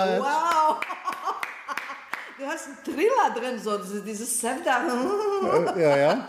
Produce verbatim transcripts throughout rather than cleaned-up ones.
Wow! Du hast einen Thriller drin, so dieses Center. Ja, ja.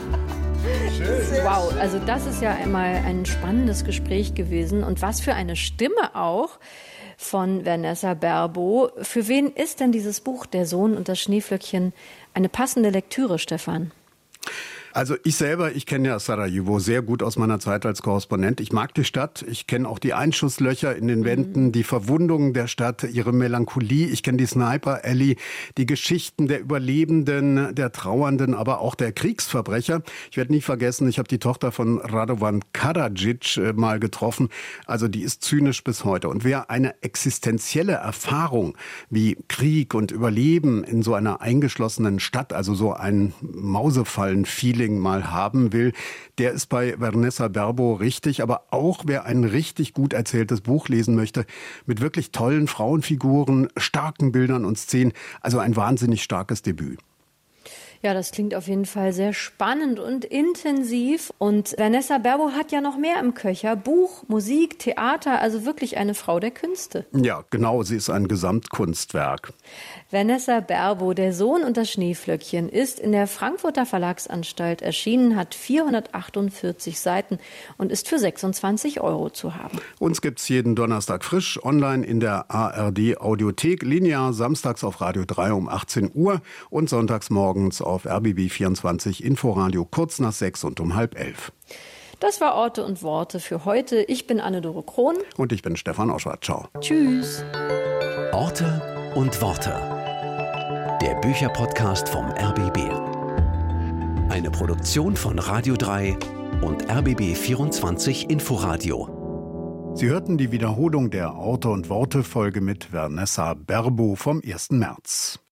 Schön. Wow, also das ist ja einmal ein spannendes Gespräch gewesen. Und was für eine Stimme auch von Vanessa Berbo. Für wen ist denn dieses Buch Der Sohn und das Schneeflöckchen eine passende Lektüre, Stefan? Also ich selber, ich kenne ja Sarajevo sehr gut aus meiner Zeit als Korrespondent. Ich mag die Stadt, ich kenne auch die Einschusslöcher in den Wänden, die Verwundungen der Stadt, ihre Melancholie. Ich kenne die Sniper Alley, die Geschichten der Überlebenden, der Trauernden, aber auch der Kriegsverbrecher. Ich werde nie vergessen, ich habe die Tochter von Radovan Karadzic äh, mal getroffen. Also die ist zynisch bis heute. Und wer eine existenzielle Erfahrung wie Krieg und Überleben in so einer eingeschlossenen Stadt, also so ein Mausefallen-Feeling mal haben will, der ist bei Vanessa Berbo richtig. Aber auch wer ein richtig gut erzähltes Buch lesen möchte, mit wirklich tollen Frauenfiguren, starken Bildern und Szenen, also ein wahnsinnig starkes Debüt. Ja, das klingt auf jeden Fall sehr spannend und intensiv. Und Vanessa Berbo hat ja noch mehr im Köcher. Buch, Musik, Theater, also wirklich eine Frau der Künste. Ja, genau, sie ist ein Gesamtkunstwerk. Vanessa Berbo, Der Sohn und das Schneeflöckchen, ist in der Frankfurter Verlagsanstalt erschienen, hat vierhundertachtundvierzig Seiten und ist für sechsundzwanzig Euro zu haben. Uns gibt's jeden Donnerstag frisch, online in der A R D Audiothek, linear samstags auf Radio drei um achtzehn Uhr und sonntags morgens auf R B B vierundzwanzig Inforadio kurz nach sechs und um halb elf. Das war Orte und Worte für heute. Ich bin Anne-Dore Krohn. Und ich bin Stefan Oschwart. Ciao. Tschüss. Orte und Worte. Der Bücherpodcast vom R B B. Eine Produktion von Radio drei und R B B vierundzwanzig Inforadio. Sie hörten die Wiederholung der Orte und Worte Folge mit Vanessa Berbo vom ersten März.